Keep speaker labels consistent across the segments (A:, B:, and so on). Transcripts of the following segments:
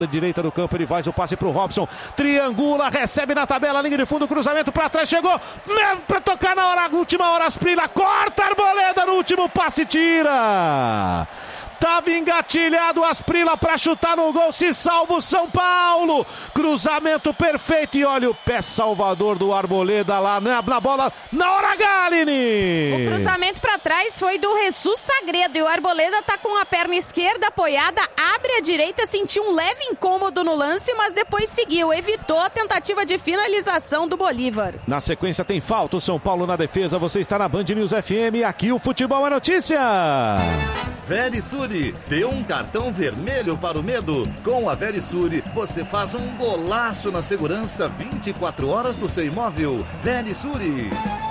A: Direita do campo, ele faz o passe pro Robson, triangula, recebe na tabela, linha de fundo, cruzamento pra trás, chegou, pra tocar na hora, última hora, Asprilla, corta a Arboleda no último passe, tira! Tava engatilhado Asprilla para chutar no gol, se salva o São Paulo. Cruzamento perfeito e olha o pé salvador do Arboleda lá na bola, na hora H, Aline.
B: O cruzamento para trás foi do Jesus Sagredo e o Arboleda tá com a perna esquerda apoiada, abre a direita, sentiu um leve incômodo no lance, mas depois seguiu, evitou a tentativa de finalização do Bolívar.
A: Na sequência tem falta, o São Paulo na defesa, você está na Band News FM, aqui o Futebol é Notícia.
C: Verisure, dê um cartão vermelho para o medo. Com a Verisure, você faz um golaço na segurança 24 horas do seu imóvel. Verisure.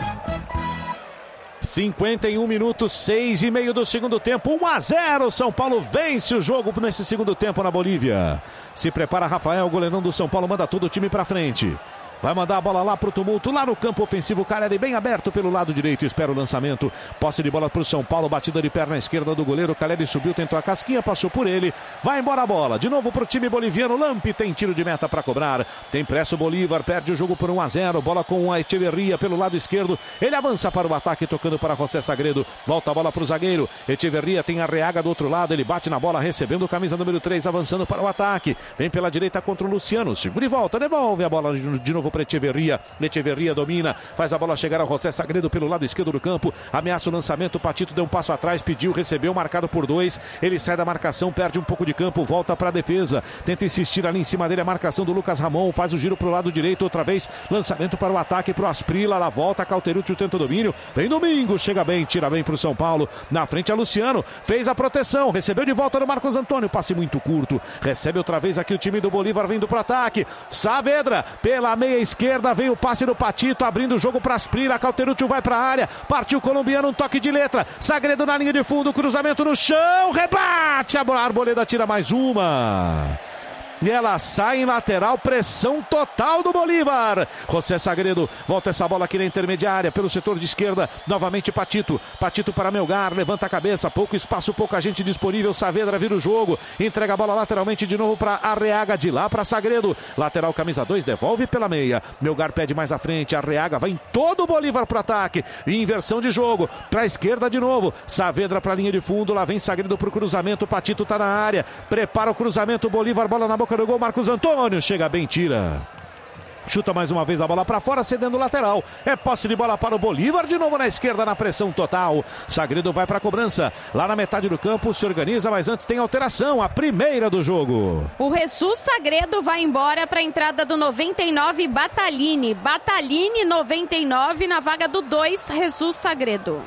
A: 51 minutos, 6:30 do segundo tempo, 1-0, São Paulo vence o jogo nesse segundo tempo na Bolívia. Se prepara Rafael, goleirão do São Paulo, manda todo o time pra frente. Vai mandar a bola lá pro tumulto, lá no campo ofensivo, Caleri bem aberto pelo lado direito, espera o lançamento, posse de bola pro São Paulo, batida de perna esquerda do goleiro, Caleri subiu, tentou a casquinha, passou por ele, vai embora a bola, de novo pro time boliviano, Lampe tem tiro de meta para cobrar, tem pressa o Bolívar, perde o jogo por 1-0, bola com a Echeverria pelo lado esquerdo, ele avança para o ataque, tocando para José Sagredo, volta a bola pro zagueiro, Echeverria tem a Arreaga do outro lado, ele bate na bola, recebendo camisa número 3, avançando para o ataque, vem pela direita contra o Luciano, segura e volta, devolve a bola de novo para Echeverria domina, faz a bola chegar ao José Sagredo pelo lado esquerdo do campo, ameaça o lançamento, Patito deu um passo atrás, pediu, recebeu, marcado por 2, ele sai da marcação, perde um pouco de campo, volta para a defesa, tenta insistir ali em cima dele, a marcação do Lucas Ramon, faz o giro pro lado direito, outra vez, lançamento para o ataque, pro Asprilla, lá volta, Cauterucci tenta o domínio, vem Domingo, chega bem, tira bem pro São Paulo, na frente a Luciano, fez a proteção, recebeu de volta do Marcos Antônio, passe muito curto, recebe outra vez aqui o time do Bolívar vindo pro ataque, Saavedra, pela meia esquerda, vem o passe do Patito, abrindo o jogo para Asprilla, Cauterucci vai para a área, partiu o colombiano, um toque de letra, Sagredo na linha de fundo, cruzamento no chão, rebate, a Arboleda tira mais uma. E ela sai em lateral, pressão total do Bolívar. José Sagredo, volta essa bola aqui na intermediária, pelo setor de esquerda, novamente Patito para Melgar, levanta a cabeça, pouco espaço, pouca gente disponível, Saavedra vira o jogo, entrega a bola lateralmente de novo para Arreaga, de lá para Sagredo, lateral camisa 2, devolve pela meia, Melgar pede mais à frente, Arreaga vai em todo o Bolívar pro ataque, inversão de jogo, pra esquerda de novo, Saavedra pra linha de fundo, lá vem Sagredo pro cruzamento, Patito tá na área, prepara o cruzamento, Bolívar, bola na boca do gol, Marcos Antônio, chega bem, tira. Chuta mais uma vez a bola para fora, cedendo o lateral. É posse de bola para o Bolívar, de novo na esquerda, na pressão total. Sagredo vai para a cobrança. Lá na metade do campo, se organiza, mas antes tem alteração, a primeira do jogo.
B: O Jesus Sagredo vai embora para a entrada do 99, Batalini. Batalini, 99, na vaga do 2, Jesus Sagredo.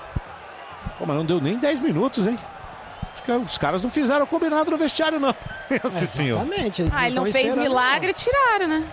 A: Pô, mas não deu nem 10 minutos, hein? Os caras não fizeram combinado no vestiário, não.
D: Exatamente.
B: Ele não fez milagre, não. Tiraram, né?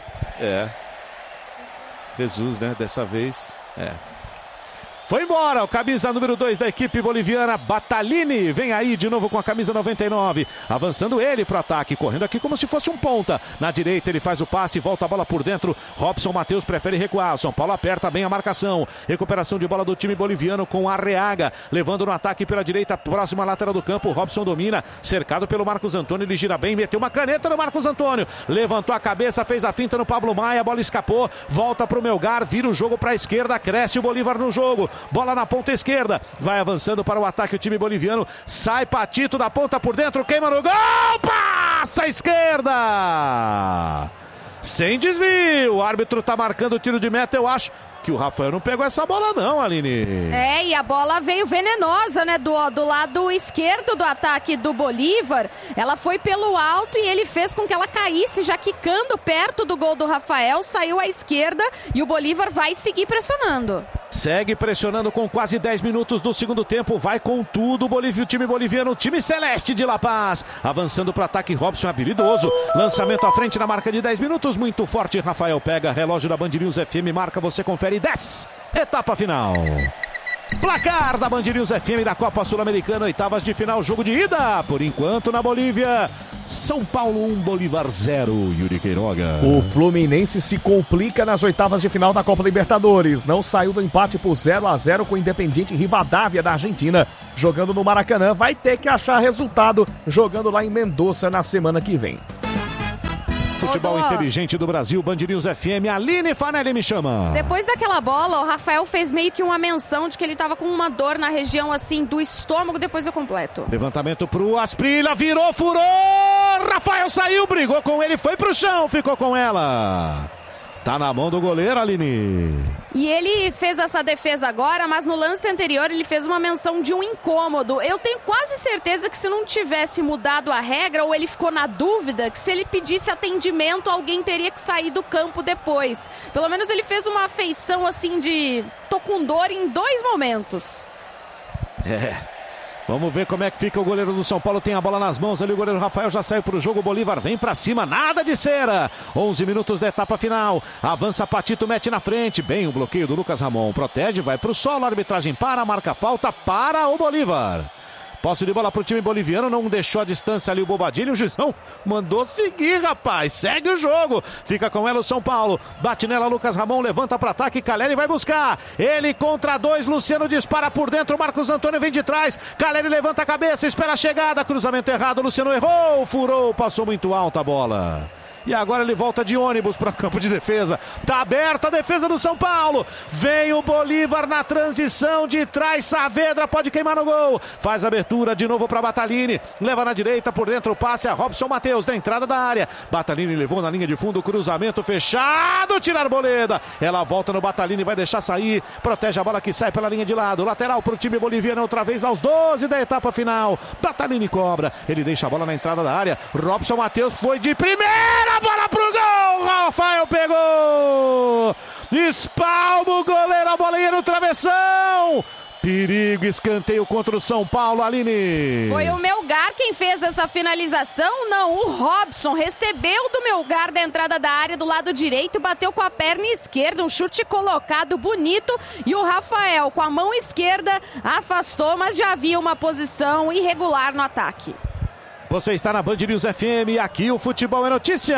A: Jesus, né? Dessa vez, Foi embora o camisa número 2 da equipe boliviana, Batalini, vem aí de novo com a camisa 99, avançando ele pro ataque, correndo aqui como se fosse um ponta, na direita ele faz o passe, volta a bola por dentro, Robson Matheus prefere recuar, São Paulo aperta bem a marcação, recuperação de bola do time boliviano com Arreaga, levando no ataque pela direita, próxima lateral do campo, Robson domina, cercado pelo Marcos Antônio, ele gira bem, meteu uma caneta no Marcos Antônio, levantou a cabeça, fez a finta no Pablo Maia, a bola escapou, volta pro Melgar, vira o jogo pra esquerda, cresce o Bolívar no jogo, bola na ponta esquerda, vai avançando para o ataque o time boliviano, sai Patito da ponta por dentro, queima no gol, passa à esquerda, sem desvio, o árbitro tá marcando o tiro de meta, eu acho que o Rafael não pegou essa bola não, Aline.
B: E a bola veio venenosa, né, do lado esquerdo do ataque do Bolívar, ela foi pelo alto e ele fez com que ela caísse, já quicando perto do gol do Rafael, saiu à esquerda e o Bolívar vai seguir pressionando.
A: Segue pressionando com quase 10 minutos do segundo tempo, vai com tudo o time boliviano, o time celeste de La Paz, avançando para o ataque, Robson habilidoso, lançamento à frente na marca de 10 minutos, muito forte, Rafael pega, relógio da Band News FM, marca, você confere 10, etapa final. Placar da Band News FM da Copa Sul-Americana, oitavas de final, jogo de ida, por enquanto na Bolívia, São Paulo 1, Bolívar 0, Yuri Queiroga.
E: O Fluminense se complica nas oitavas de final da Copa Libertadores, não saiu do empate por 0-0 com o Independiente Rivadavia da Argentina, jogando no Maracanã, vai ter que achar resultado jogando lá em Mendoza na semana que vem.
A: futebol inteligente do Brasil, Band News FM, Aline Fanelli me chama.
B: Depois daquela bola, o Rafael fez meio que uma menção de que ele estava com uma dor na região assim do estômago, depois eu completo.
A: Levantamento pro Asprilla, virou, furou, Rafael saiu, brigou com ele, foi pro chão, ficou com ela. Tá na mão do goleiro, Aline.
B: E ele fez essa defesa agora, mas no lance anterior ele fez uma menção de um incômodo. Eu tenho quase certeza que se não tivesse mudado a regra, ou ele ficou na dúvida, que se ele pedisse atendimento, alguém teria que sair do campo depois. Pelo menos ele fez uma feição assim de tô com dor em 2 momentos.
A: Vamos ver como é que fica o goleiro do São Paulo. Tem a bola nas mãos ali, o goleiro Rafael já saiu pro jogo. O Bolívar vem pra cima, nada de cera. 11 minutos da etapa final. Avança Patito, mete na frente. Bem o bloqueio do Lucas Ramon. Protege, vai pro solo. A arbitragem para, marca falta para o Bolívar. Posse de bola pro time boliviano, não deixou a distância ali o Bobadilha. O juizão mandou seguir, rapaz. Segue o jogo. Fica com ela o São Paulo. Bate nela Lucas Ramon, levanta para ataque. Caleri vai buscar. Ele contra 2. Luciano dispara por dentro. Marcos Antônio vem de trás. Caleri levanta a cabeça, espera a chegada. Cruzamento errado. Luciano errou, furou, passou muito alta a bola. E agora ele volta de ônibus para o campo de defesa. Tá aberta a defesa do São Paulo. Vem o Bolívar na transição de trás. Saavedra pode queimar no gol. Faz abertura de novo para Batalini. Leva na direita, por dentro o passe a Robson Matheus da entrada da área. Batalini levou na linha de fundo. Cruzamento fechado. Tira a Arboleda. Ela volta no Batalini, vai deixar sair. Protege a bola que sai pela linha de lado. Lateral para o time boliviano outra vez aos 12 da etapa final. Batalini cobra. Ele deixa a bola na entrada da área. Robson Matheus foi de primeira. A bola pro gol, Rafael pegou, espalma o goleiro, a bola ia no travessão, perigo, escanteio contra o São Paulo, Aline.
B: Foi o Melgar quem fez essa finalização? Não, o Robson recebeu do Melgar da entrada da área do lado direito, bateu com a perna esquerda, um chute colocado bonito, e o Rafael com a mão esquerda afastou, mas já havia uma posição irregular no ataque.
A: Você está na Band News FM e aqui o futebol é notícia.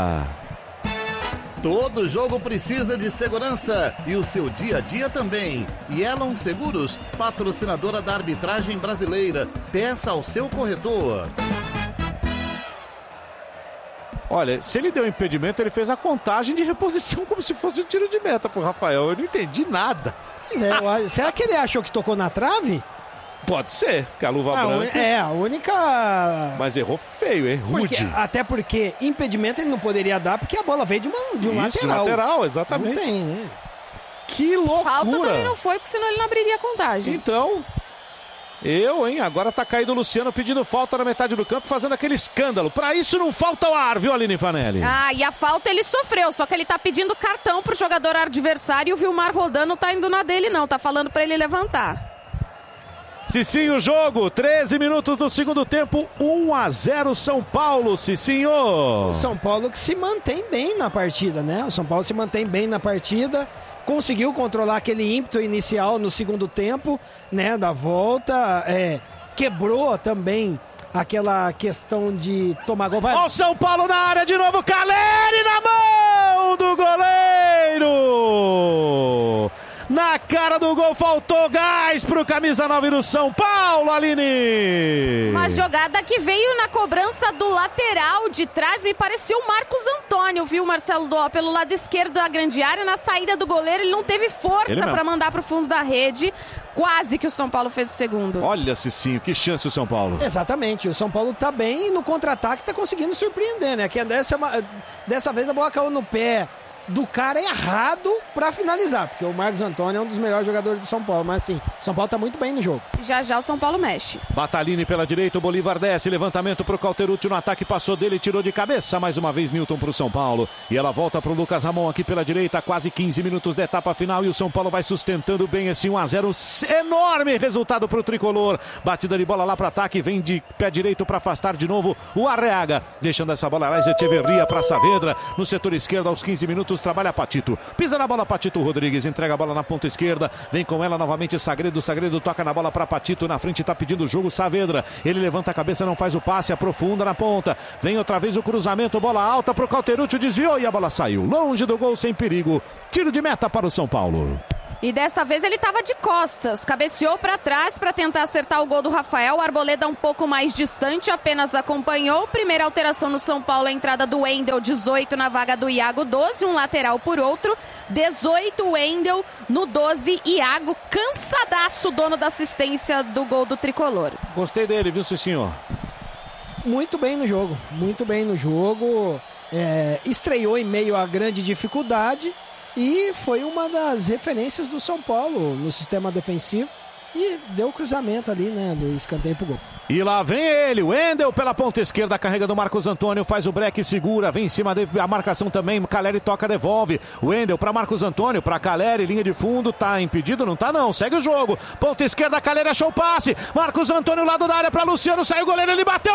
C: Todo jogo precisa de segurança e o seu dia a dia também. Yellow Seguros, patrocinadora da arbitragem brasileira. Peça ao seu corretor.
A: Olha, se ele deu impedimento, ele fez a contagem de reposição como se fosse um tiro de meta pro Rafael. Eu não entendi nada.
D: Será que ele achou que tocou na trave?
A: Pode ser, que a luva branca...
D: a única...
A: Mas errou feio, hein? Rude.
D: Até porque impedimento ele não poderia dar, porque a bola veio de um lateral.
A: De lateral, exatamente.
D: Não tem, né?
A: Que loucura.
B: Falta também não foi, porque senão ele não abriria a contagem.
A: Então... agora tá caído o Luciano pedindo falta na metade do campo, fazendo aquele escândalo. Pra isso não falta o ar, viu, Aline Fanelli?
B: E a falta ele sofreu, só que ele tá pedindo cartão pro jogador adversário e o Vilmar Rodan não tá indo na dele não, tá falando pra ele levantar.
A: Cicinho, jogo, 13 minutos do segundo tempo, 1-0 São Paulo, Cicinho.
D: O São Paulo que se mantém bem na partida, né? O São Paulo se mantém bem na partida, conseguiu controlar aquele ímpeto inicial no segundo tempo, né? Da volta, quebrou também aquela questão de tomar gol.
A: Ó o São Paulo na área de novo, Caleri na mão do goleiro. Na cara do gol, faltou gás pro camisa 9 do São Paulo, Aline.
B: Uma jogada que veio na cobrança do lateral de trás, me pareceu o Marcos Antônio, viu, Marcelo Dó? Pelo lado esquerdo da grande área, na saída do goleiro, ele não teve força para mandar pro fundo da rede. Quase que o São Paulo fez o segundo.
A: Olha, Cicinho, que chance o São Paulo.
D: Exatamente, o São Paulo tá bem e no contra-ataque tá conseguindo surpreender, né? Que dessa vez a bola caiu no pé do cara errado pra finalizar, porque o Marcos Antônio é um dos melhores jogadores do São Paulo, mas assim, o São Paulo tá muito bem no jogo.
B: Já o São Paulo mexe.
A: Batalini pela direita, o Bolívar desce, levantamento pro Cauterucci no ataque, passou dele, tirou de cabeça, mais uma vez Newton pro São Paulo, e ela volta pro Lucas Ramon aqui pela direita, quase 15 minutos da etapa final, e o São Paulo vai sustentando bem esse 1-0, enorme resultado pro Tricolor, batida de bola lá pro ataque, vem de pé direito pra afastar de novo o Arreaga, deixando essa bola lá, Echeverria pra Saavedra, no setor esquerdo aos 15 minutos, trabalha Patito, pisa na bola Patito Rodrigues, entrega a bola na ponta esquerda, vem com ela novamente Sagredo toca na bola para Patito, na frente tá pedindo o jogo Saavedra, ele levanta a cabeça, não faz o passe, aprofunda na ponta, vem outra vez o cruzamento, bola alta pro Cauterucci, desviou e a bola saiu, longe do gol, sem perigo, tiro de meta para o São Paulo.
B: E dessa vez ele estava de costas, cabeceou para trás para tentar acertar o gol do Rafael. O Arboleda um pouco mais distante, apenas acompanhou. Primeira alteração no São Paulo, a entrada do Wendel, 18 na vaga do Iago, 12, um lateral por outro. 18 Wendel no 12, Iago, cansadaço, dono da assistência do gol do tricolor.
A: Gostei dele, viu, Cicinho?
D: Muito bem no jogo, muito bem no jogo. Estreou em meio a grande dificuldade e foi uma das referências do São Paulo no sistema defensivo e deu o cruzamento ali, né, do escanteio pro gol.
A: E lá vem ele, o Wendel pela ponta esquerda, carrega do Marcos Antônio, faz o break, segura, vem em cima da marcação também, Caleri toca, devolve, Wendel para Marcos Antônio, para Caleri, linha de fundo, tá impedido? Não tá não, segue o jogo, ponta esquerda, Caleri achou o passe, Marcos Antônio, lado da área para Luciano, saiu o goleiro, ele bateu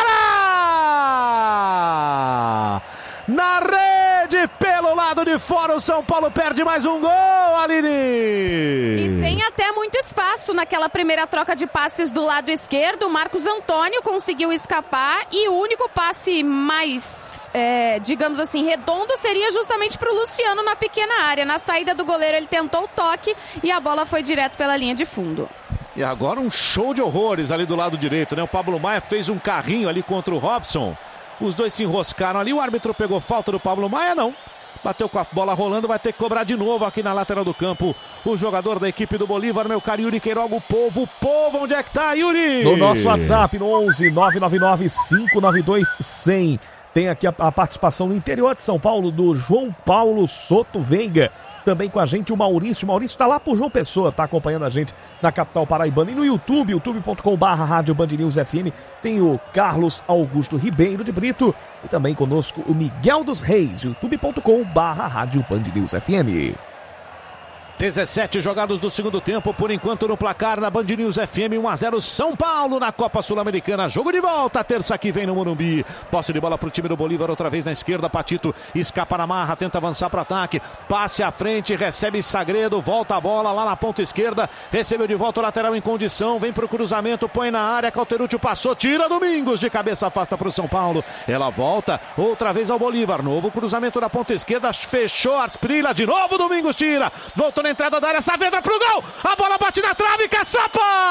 A: fora! Na rede, pelo lado de fora, o São Paulo perde mais um gol, Aline!
B: E sem até muito espaço naquela primeira troca de passes do lado esquerdo, o Marcos Antônio conseguiu escapar e o único passe mais, digamos assim, redondo seria justamente para o Luciano na pequena área. Na saída do goleiro ele tentou o toque e a bola foi direto pela linha de fundo.
A: E agora um show de horrores ali do lado direito, né? O Pablo Maia fez um carrinho ali contra o Robson. Os dois se enroscaram ali, o árbitro pegou falta do Pablo Maia, não. Bateu com a bola rolando, vai ter que cobrar de novo aqui na lateral do campo. O jogador da equipe do Bolívar, meu caro Yuri Queiroga, o povo, onde é que tá, Yuri?
E: No nosso WhatsApp, no 11 999 592 100. Tem aqui a participação no interior de São Paulo, do João Paulo Soto Veiga. Também com a gente o Maurício. O Maurício está lá por João Pessoa, está acompanhando a gente na capital paraibana. E no YouTube, youtube.com/Rádio Band News FM, tem o Carlos Augusto Ribeiro de Brito. E também conosco o Miguel dos Reis, youtube.com/Rádio Band News FM.
A: 17 jogados do segundo tempo, por enquanto no placar na Band News FM, 1-0 São Paulo na Copa Sul-Americana, jogo de volta, terça que vem no Morumbi, posse de bola pro time do Bolívar, outra vez na esquerda, Patito escapa na marra, tenta avançar para ataque, passe à frente, recebe Sagredo, volta a bola lá na ponta esquerda, recebeu de volta o lateral em condição, vem pro cruzamento, põe na área, Cauterucci passou, tira Domingos, de cabeça afasta pro São Paulo, ela volta, outra vez ao Bolívar, novo cruzamento da ponta esquerda, fechou Asprilla, de novo Domingos tira, voltou na entrada da área, Saavedra pro gol, a bola bate na trave, Caçapa!